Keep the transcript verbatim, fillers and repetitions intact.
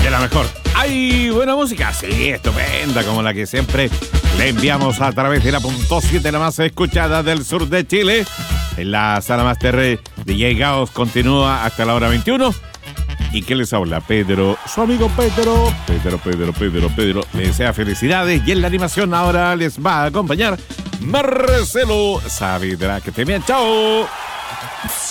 de la mejor. ¿Hay buena música? Sí, estupenda, como la que siempre le enviamos a través de la punto siete, la más escuchada del sur de Chile. En la sala Master de D J Gaos continúa hasta la hora veintiuno. ¿Y qué les habla? Pedro, su amigo Pedro. Pedro, Pedro, Pedro, Pedro. Les desea felicidades. Y en la animación ahora les va a acompañar Marcelo Saavedra. Que te bien, chao.